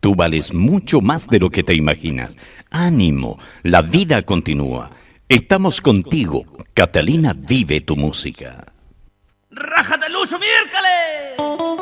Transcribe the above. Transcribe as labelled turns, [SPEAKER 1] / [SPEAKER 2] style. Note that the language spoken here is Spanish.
[SPEAKER 1] Tú vales mucho más de lo que te imaginas. Ánimo, la vida continúa. Estamos contigo. Catalina, vive tu música.
[SPEAKER 2] ¡Rájate, Lucho, miércoles!